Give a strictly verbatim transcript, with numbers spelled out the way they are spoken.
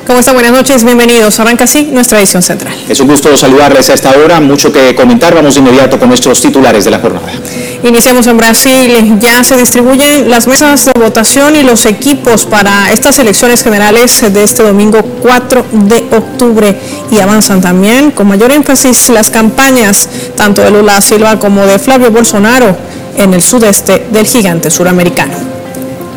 ¿Cómo están? Buenas noches, bienvenidos. Arranca así nuestra edición central. Es un gusto saludarles a esta hora, mucho que comentar. Vamos de inmediato con nuestros titulares de la jornada. Iniciamos en Brasil. Ya se distribuyen las mesas de votación y los equipos para estas elecciones generales de este domingo cuatro de octubre. Y avanzan también con mayor énfasis las campañas tanto de Lula da Silva como de Flavio Bolsonaro en el sudeste del gigante suramericano.